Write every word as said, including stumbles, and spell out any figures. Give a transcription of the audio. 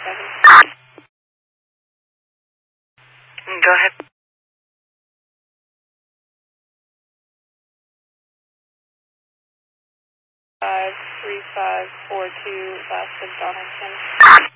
seven. Go ahead. Five three five four two, last of Donaldson.